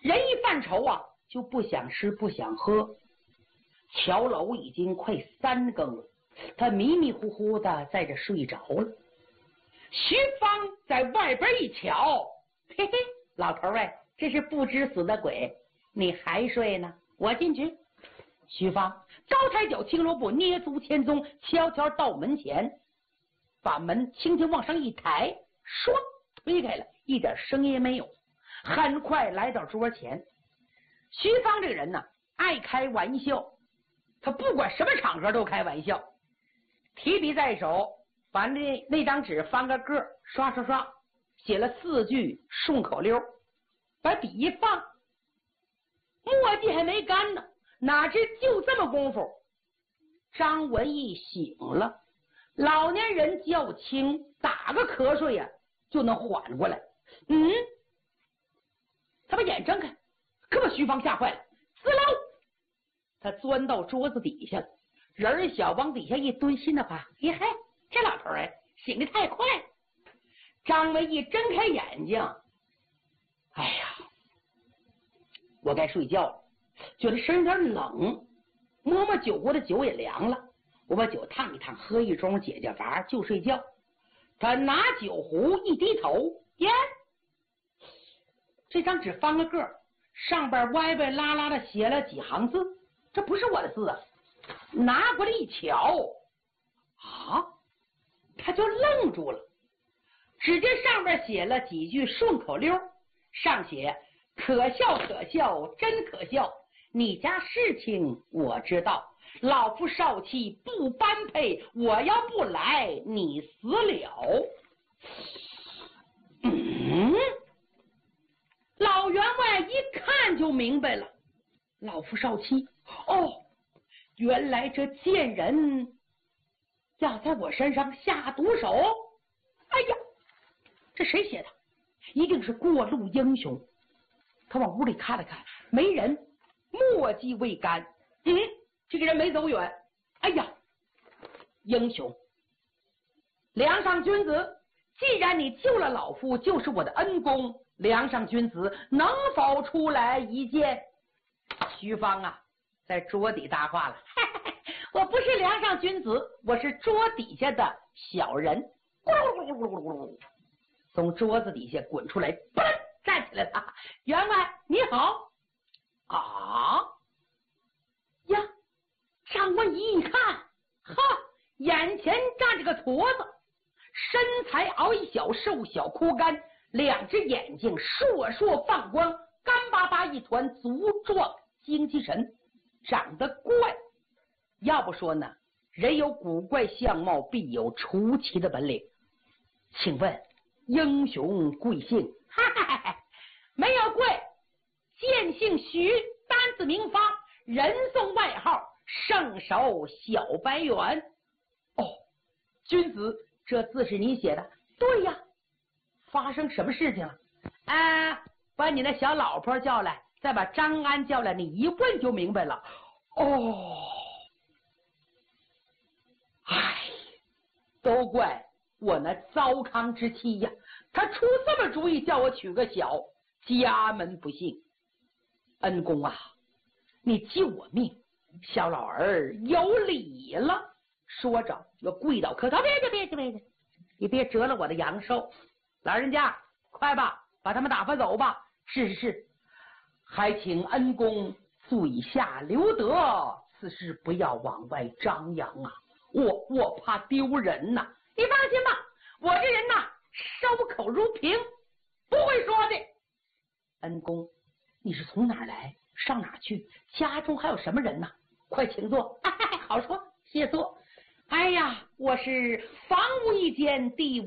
人一犯愁啊，就不想吃不想喝。乔楼已经快3更了，他迷迷糊糊的在这睡着了。徐芳在外边一瞧，嘿嘿，老头儿哎，这是不知死的鬼，你还睡呢？我进去。徐芳高抬脚青萝卜，捏足前踪，悄悄到门前，把门轻轻往上一抬，唰推开了，一点声音也没有。很快来到桌前。徐芳这个人呢，爱开玩笑，他不管什么场合都开玩笑。提笔在手，把那张纸翻个个，刷刷刷，写了4句顺口溜，把笔一放，墨迹还没干呢，哪知就这么功夫，张文义醒了。老年人较轻，打个瞌睡呀，就能缓过来。他把眼睁开，可把徐芳吓坏了，滋溜，他钻到桌子底下，人小往底下一蹲，心的话，嘿嘿，这老头哎，醒得太快。张文义睁开眼睛，哎呀，我该睡觉了，觉得身有点冷，摸摸酒锅的酒也凉了，我把酒烫一烫，喝一盅解解乏，就睡觉。他拿酒壶一低头，耶，这张纸翻个个，上边歪歪拉拉的写了几行字，这不是我的字啊！拿过来一瞧，啊，他就愣住了。只见上边写了几句顺口溜，上写可笑可笑真可笑，你家事情我知道，老夫少妻不般配，我要不来你死了。老员外一看就明白了，老夫少妻，哦，原来这贱人要在我身上下毒手。哎呀，这谁写的？一定是过路英雄。他往屋里看了看，没人，墨迹未干。这个人没走远。哎呀，英雄，梁上君子，既然你救了老夫，就是我的恩公，梁上君子能否出来一见？徐芳啊，在桌底搭话了，我不是梁上君子，我是桌底下的小人。从桌子底下滚出来，嘣，站起来了。员外你好。啊呀，张文仪一看，哈，眼前站着个矬子，身材矮小，瘦小枯干，两只眼睛烁烁放光，干巴巴一团，足壮精气神，长得怪。要不说呢，人有古怪相貌，必有出奇的本领。请问英雄贵姓？没有贵，见姓徐，单字名发，人送外号圣手小白猿。哦，君子，这字是你写的？对呀。发生什么事情了？把你的小老婆叫来，再把张安叫来，你一问就明白了。哦，哎，都怪我那糟糠之妻呀，他出这么主意叫我娶个小，家门不幸。恩公啊，你救我命，小老儿有礼了。说着又跪倒磕头，别，你别折了我的阳寿。老人家快吧，把他们打发走吧。是，还请恩公嘴下留德，此事不要往外张扬啊，我怕丢人呐。你放心吧，我这人呐，守口如瓶，不会说的。恩公，你是从哪儿来，上哪儿去？家中还有什么人呢？快请坐。好说，谢坐。哎呀，我是房屋一间，地